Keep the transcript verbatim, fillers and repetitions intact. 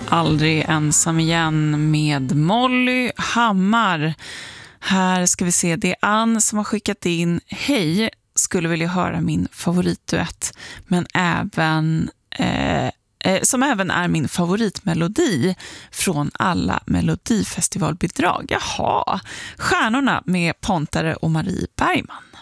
Aldrig ensam igen med Molly Hammar. Här ska vi se, det är Ann som har skickat in: hej, skulle vilja höra min favoritduett, men även eh, eh, som även är min favoritmelodi från alla melodifestivalbidrag. Jaha, Stjärnorna med Pontare och Marie Bergman.